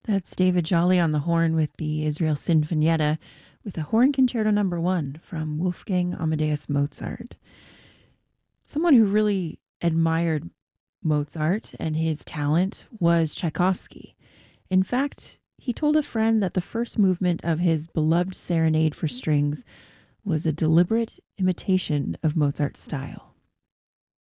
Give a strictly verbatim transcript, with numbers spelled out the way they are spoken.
That's David Jolly on the horn with the Israel Sinfonietta with a horn concerto number one from Wolfgang Amadeus Mozart. Someone who really admired Mozart and his talent was Tchaikovsky. In fact, he told a friend that the first movement of his beloved Serenade for Strings was a deliberate imitation of Mozart's style.